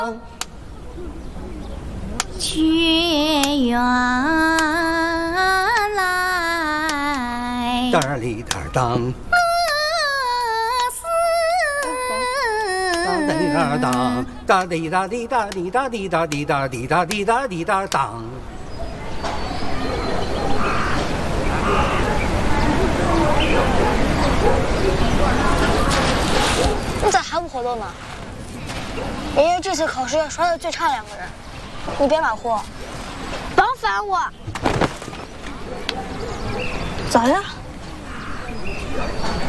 却原来哒哩哒当，哒哩哒当，哒哩哒哩哒哩哒哩哒哩哒哩哒哩哒哩哒当。 你咋还不活动呢？爷爷这次考试刷的最差2个人，你别马虎，甭烦我。咋样？